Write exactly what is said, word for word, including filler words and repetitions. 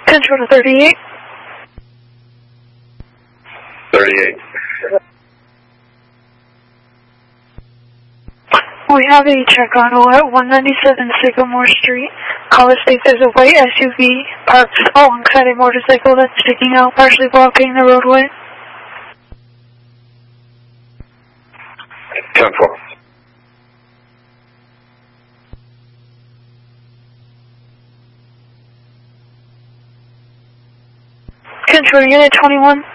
Control to thirty-eight. thirty-eight. We have a check on at one ninety-seven Sycamore Street. Caller states there's a white S U V parked alongside a motorcycle that's sticking out, partially blocking the roadway. ten four. Control Unit twenty-one.